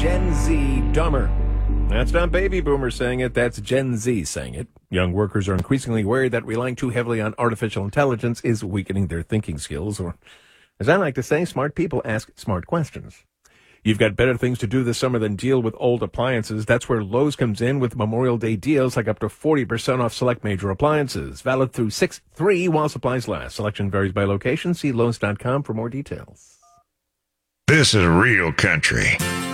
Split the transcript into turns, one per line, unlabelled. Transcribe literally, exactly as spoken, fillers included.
Gen Z dumber. That's not baby boomers saying it, that's Gen Z saying it. Young workers are increasingly worried that relying too heavily on artificial intelligence is weakening their thinking skills, or, as I like to say, smart people ask smart questions. You've got better things to do this summer than deal with old appliances. That's where Lowe's comes in with Memorial Day deals like up to forty percent off select major appliances. Valid through six three while supplies last. Selection varies by location. See Lowe's dot com for more details.
This is real country.